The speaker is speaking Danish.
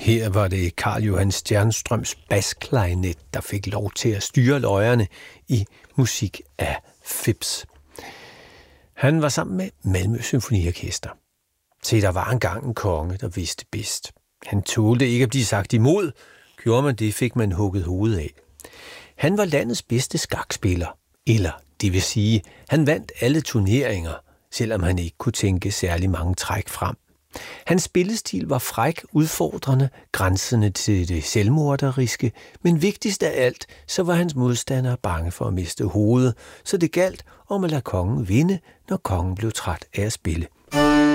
Her var det Carl Johan Stjernstrøms basklarinet, der fik lov til at styre løjerne i musik af Phipps. Han var sammen med Malmö Symfoniorkester. Se, der var engang en konge, der vidste bedst. Han tålte ikke at blive sagt imod. Gjorde man det, fik man hugget hovedet af. Han var landets bedste skakspiller, eller det vil sige, han vandt alle turneringer, selvom han ikke kunne tænke særlig mange træk frem. Hans spillestil var fræk, udfordrende, grænsende til det selvmorderiske, men vigtigst af alt, så var hans modstandere bange for at miste hovedet, så det galt om at lade kongen vinde, når kongen blev træt af at spille.